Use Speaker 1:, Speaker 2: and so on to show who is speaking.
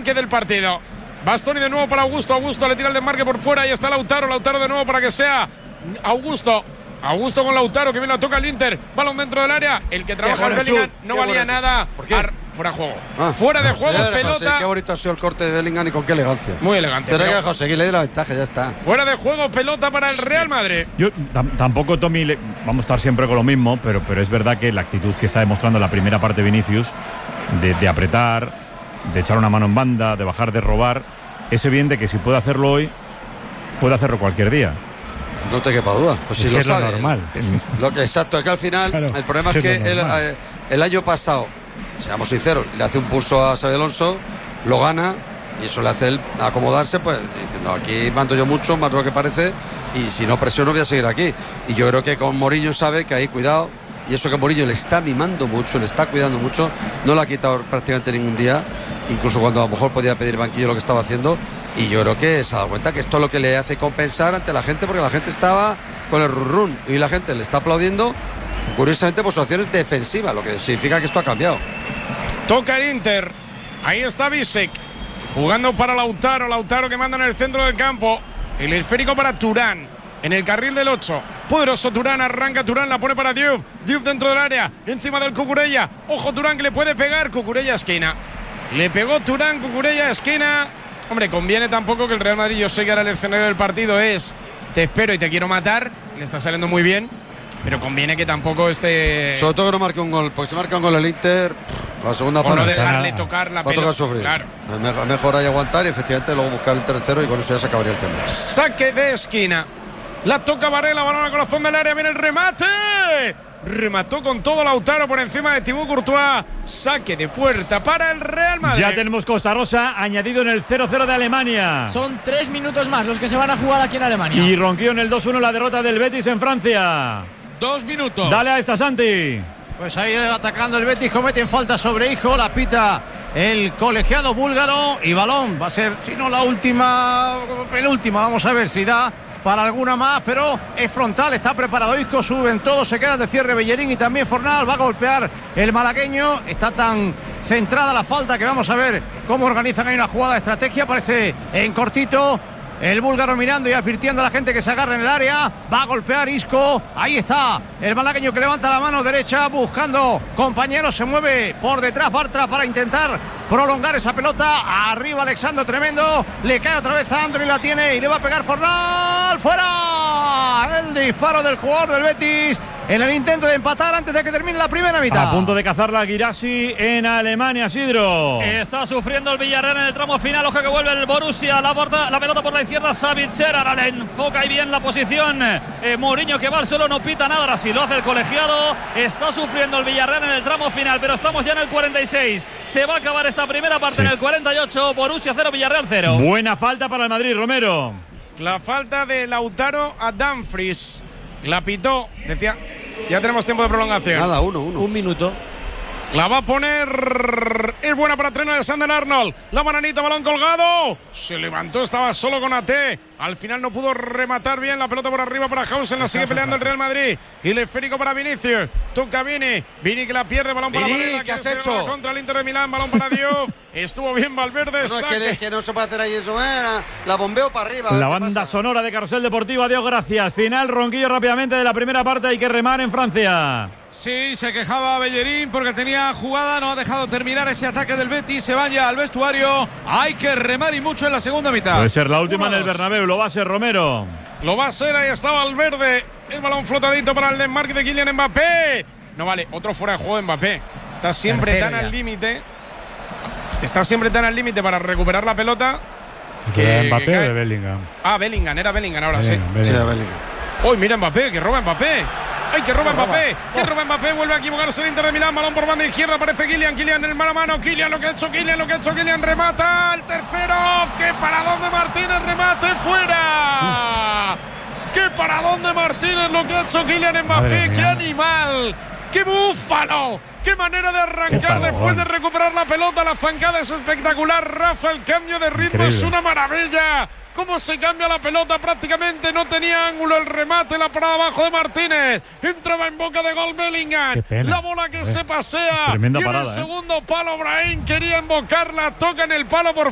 Speaker 1: arranque del partido. Bastoni de nuevo para Augusto. Augusto le tira el desmarque por fuera. Ahí está Lautaro. Lautaro de nuevo para que sea Augusto. Augusto con Lautaro, que bien la toca el Inter. Balón dentro del área. El que trabaja en Bellingham no valía nada.
Speaker 2: ¿Por qué?
Speaker 1: Fuera de juego. Fuera de juego, pelota.
Speaker 2: José, qué bonito ha sido el corte de Bellingham y con qué elegancia.
Speaker 1: Muy elegante.
Speaker 2: Pero que José, que le dé la ventaja, ya está.
Speaker 1: Fuera de juego, pelota para el Real Madrid.
Speaker 3: Yo tampoco, Tommy, vamos a estar siempre con lo mismo, pero es verdad que la actitud que está demostrando la primera parte Vinicius, de apretar, de echar una mano en banda, de bajar, de robar, es evidente que si puede hacerlo hoy, puede hacerlo cualquier día.
Speaker 2: No te quepa duda. Pues si
Speaker 3: es
Speaker 2: lo
Speaker 3: que
Speaker 2: sabe.
Speaker 3: Es lo normal.
Speaker 2: Exacto, es que al final, claro, el problema es que el año pasado, seamos sinceros, le hace un pulso a Xabi Alonso, lo gana y eso le hace él acomodarse, pues diciendo, aquí mando yo mucho, más de lo que parece, y si no presiono voy a seguir aquí. Y yo creo que con Mourinho sabe que ahí cuidado, y eso que Mourinho le está mimando mucho, le está cuidando mucho, no le ha quitado prácticamente ningún día, incluso cuando a lo mejor podía pedir banquillo lo que estaba haciendo, y yo creo que se ha dado cuenta que esto es lo que le hace compensar ante la gente, porque la gente estaba con el run y la gente le está aplaudiendo, curiosamente por sus acciones defensivas, lo que significa que esto ha cambiado.
Speaker 1: Toca el Inter, ahí está Bisek, jugando para Lautaro. Lautaro que manda en el centro del campo, el esférico para Turán, en el carril del 8, poderoso Turán, arranca Turán, la pone para Diouf, Diouf dentro del área, encima del Cucurella, ojo Turán que le puede pegar, Cucurella esquina, le pegó Turán, Cucurella esquina. Hombre, conviene tampoco que el Real Madrid, yo sé que ahora el escenario del partido es te espero y te quiero matar, le está saliendo muy bien, pero conviene que tampoco esté...
Speaker 2: Sobre todo que no marque un gol, porque si marca un gol el Inter, la segunda parte...
Speaker 1: no dejarle tocar la pelota.
Speaker 2: Va a tocar sufrir.
Speaker 1: Claro.
Speaker 2: Mejor hay aguantar y efectivamente luego buscar el tercero y con eso ya se acabaría el tema.
Speaker 1: Saque de esquina, la toca Varela, balón al corazón del área, viene el remate... Remató con todo Lautaro por encima de Thibaut Courtois. Saque de puerta para el Real Madrid.
Speaker 3: Ya tenemos Costa Rosa añadido en el 0-0 de Alemania.
Speaker 4: Son 3 minutos más los que se van a jugar aquí en Alemania.
Speaker 3: Y ronquió en el 2-1 la derrota del Betis en Francia.
Speaker 1: 2 minutos.
Speaker 3: Dale a esta, Santi.
Speaker 5: Pues ahí atacando el Betis, cometen falta sobre Hijo, la pita el colegiado búlgaro y balón. Va a ser, si no la última, penúltima, vamos a ver si da para alguna más, pero es frontal, está preparado Isco, suben todos, se quedan de cierre Bellerín y también Fornal, va a golpear el malagueño, está tan centrada la falta que vamos a ver cómo organizan ahí una jugada de estrategia, parece en cortito, el búlgaro mirando y advirtiendo a la gente que se agarra en el área, va a golpear Isco, ahí está el malagueño que levanta la mano derecha buscando compañeros, se mueve por detrás Bartra para intentar prolongar esa pelota, arriba Alexandro tremendo, le cae otra vez a Andro y la tiene y le va a pegar Fornal, fuera el disparo del jugador del Betis en el intento de empatar antes de que termine la primera mitad.
Speaker 3: A punto de cazar la Guirassi en Alemania, Sidro.
Speaker 6: Está sufriendo el Villarreal en el tramo final, ojo que vuelve el Borussia, la pelota por la izquierda, Savitzer, ahora le enfoca y bien la posición, Mourinho que va al suelo, no pita nada, ahora sí lo hace el colegiado, está sufriendo el Villarreal en el tramo final, pero estamos ya en el 46, se va a acabar esta primera parte en el 48, Borussia 0, Villarreal 0.
Speaker 3: Buena falta para el Madrid, Romero.
Speaker 1: La falta de Lautaro a Dumfries. La pitó, decía, ya tenemos tiempo de prolongación.
Speaker 2: Nada, uno.
Speaker 4: Un minuto.
Speaker 1: La va a poner, es buena para Trent Alexander-Arnold, la bananita, balón colgado, se levantó, estaba solo con AT, al final no pudo rematar bien, la pelota por arriba para Hausen, la sigue peleando el Real Madrid, y el esférico para Vinicius, toca Vini que la pierde, balón para Varela,
Speaker 2: ¿qué has hecho?
Speaker 1: Contra el Inter de Milán, balón para Diouf, estuvo bien Valverde,
Speaker 2: no, es que no se puede hacer ahí eso, la bombeo para arriba.
Speaker 3: La banda sonora de Carrusel Deportivo, adiós, gracias. Final, ronquillo rápidamente de la primera parte, hay que remar en Francia.
Speaker 5: Sí, se quejaba Bellerín porque tenía jugada, no ha dejado terminar ese ataque del Betis, se van ya al vestuario, hay que remar y mucho en la segunda mitad.
Speaker 3: Puede ser la última en el Bernabéu, lo va a ser Romero.
Speaker 1: Lo va a ser, ahí está Valverde, el balón flotadito para el desmarque de Kylian Mbappé. No vale, otro fuera de juego de Mbappé, está siempre tan al límite, para recuperar la pelota.
Speaker 3: ¿De Mbappé o de Bellingham?
Speaker 1: Ah, Bellingham, era Bellingham ahora, sí.
Speaker 2: Sí, Bellingham.
Speaker 1: Uy, mira Mbappé, que roba Mbappé. ¡Ay, que roba Mbappé! ¡Que roba Mbappé! Vuelve a equivocarse el Inter de Milán. Balón por banda izquierda. Aparece Kylian en el mano a mano. Kylian, lo que ha hecho Kylian. Remata el tercero. ¡Qué paradón de Martínez! ¡Remate fuera! ¡Qué paradón de Martínez lo que ha hecho Kylian Mbappé! ¡Qué animal! ¡Qué búfalo! ¡Qué manera de arrancar después de recuperar la pelota! La zancada es espectacular. Rafa, el cambio de ritmo es una maravilla. Cómo se cambia la pelota, prácticamente no tenía ángulo el remate, la parada abajo de Martínez, entraba en boca de gol Bellingham, la bola que se pasea,
Speaker 3: tremenda
Speaker 1: y en
Speaker 3: parada,
Speaker 1: el segundo palo Brahim quería invocarla, toca en el palo por